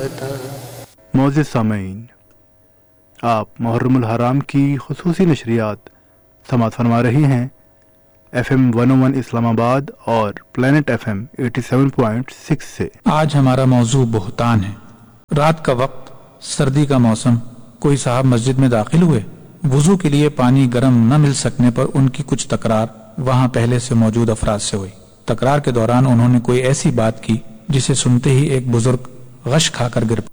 بتا. معزز سامعین، آپ محرم الحرام کی خصوصی نشریات سماعت فرما رہی ہیں FM 101 اسلام آباد اور پلانٹ FM 87.6 سے. آج ہمارا موضوع بہتان ہے. رات کا وقت، سردی کا موسم، کوئی صاحب مسجد میں داخل ہوئے. وضو کے لیے پانی گرم نہ مل سکنے پر ان کی کچھ تکرار وہاں پہلے سے موجود افراد سے ہوئی. تکرار کے دوران انہوں نے کوئی ایسی بات کی جسے سنتے ہی ایک بزرگ غش کھا کر گر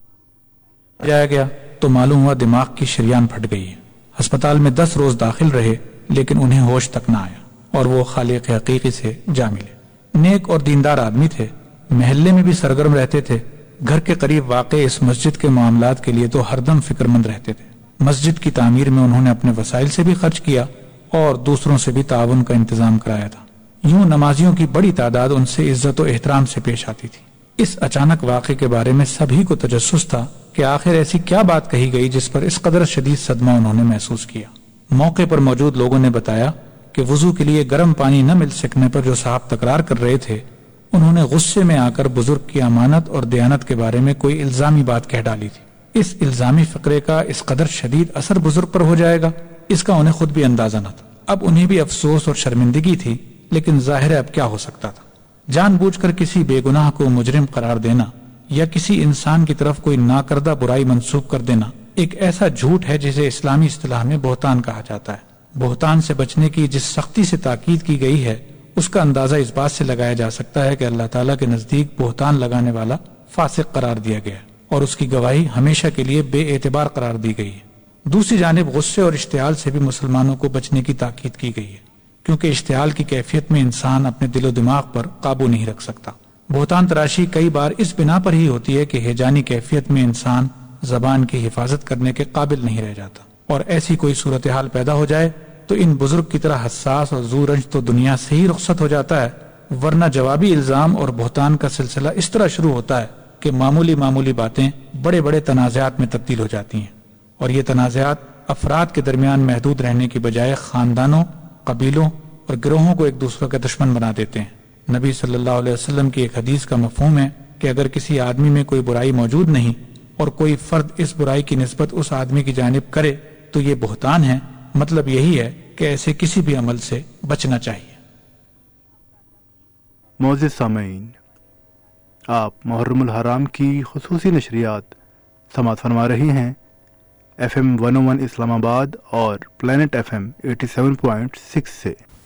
جایا گیا تو معلوم ہوا دماغ کی شریان پھٹ گئی ہے. ہسپتال میں 10 روز داخل رہے لیکن انہیں ہوش تک نہ آیا اور وہ خالق حقیقی سے جا ملے. نیک اور دیندار آدمی تھے، محلے میں بھی سرگرم رہتے تھے. گھر کے قریب واقع اس مسجد کے معاملات کے لیے تو ہر دم فکر مند رہتے تھے. مسجد کی تعمیر میں انہوں نے اپنے وسائل سے بھی خرچ کیا اور دوسروں سے بھی تعاون کا انتظام کرایا تھا. یوں نمازیوں کی بڑی تعداد ان سے عزت و احترام سے پیش آتی تھی. اس اچانک واقعے کے بارے میں سبھی کو تجسس تھا کہ آخر ایسی کیا بات کہی گئی جس پر اس قدر شدید صدمہ انہوں نے محسوس کیا. موقع پر موجود لوگوں نے بتایا کہ وضو کے لیے گرم پانی نہ مل سکنے پر جو صاحب تکرار کر رہے تھے انہوں نے غصے میں آ کر بزرگ کی امانت اور دیانت کے بارے میں کوئی الزامی بات کہہ ڈالی تھی. اس الزامی فقرے کا اس قدر شدید اثر بزرگ پر ہو جائے گا اس کا انہیں خود بھی اندازہ نہ تھا. اب انہیں بھی افسوس اور شرمندگی تھی، لیکن ظاہر ہے اب کیا ہو سکتا تھا. جان بوجھ کر کسی بے گناہ کو مجرم قرار دینا یا کسی انسان کی طرف کوئی ناکردہ برائی منسوب کر دینا ایک ایسا جھوٹ ہے جسے اسلامی اصطلاح میں بہتان کہا جاتا ہے. بہتان سے بچنے کی جس سختی سے تاکید کی گئی ہے اس کا اندازہ اس بات سے لگایا جا سکتا ہے کہ اللہ تعالیٰ کے نزدیک بہتان لگانے والا فاسق قرار دیا گیا اور اس کی گواہی ہمیشہ کے لیے بے اعتبار قرار دی گئی ہے. دوسری جانب غصے اور اشتعال سے بھی مسلمانوں کو بچنے کی تاکید کی گئی ہے، کیونکہ اشتعال کی کیفیت میں انسان اپنے دل و دماغ پر قابو نہیں رکھ سکتا. بہتان تراشی کئی بار اس بنا پر ہی ہوتی ہے کہ ہیجانی کیفیت میں انسان زبان کی حفاظت کرنے کے قابل نہیں رہ جاتا، اور ایسی کوئی صورتحال پیدا ہو جائے تو ان بزرگ کی طرح حساس اور ذو رنج تو دنیا سے ہی رخصت ہو جاتا ہے، ورنہ جوابی الزام اور بہتان کا سلسلہ اس طرح شروع ہوتا ہے کہ معمولی باتیں بڑے بڑے تنازعات میں تبدیل ہو جاتی ہیں، اور یہ تنازعات افراد کے درمیان محدود رہنے کی بجائے خاندانوں، قبیلوں اور گروہوں کو ایک دوسرے کا دشمن بنا دیتے ہیں. نبی صلی اللہ علیہ وسلم کی ایک حدیث کا مفہوم ہے کہ اگر کسی آدمی میں کوئی برائی موجود نہیں اور کوئی فرد اس برائی کی نسبت اس آدمی کی جانب کرے تو یہ بہتان ہے. مطلب یہی ہے کہ ایسے کسی بھی عمل سے بچنا چاہیے. معزز سامعین، آپ محرم الحرام کی خصوصی نشریات سماعت فرما رہی ہیں FM 101 اسلام آباد اور پلانٹ FM 87.6 سے.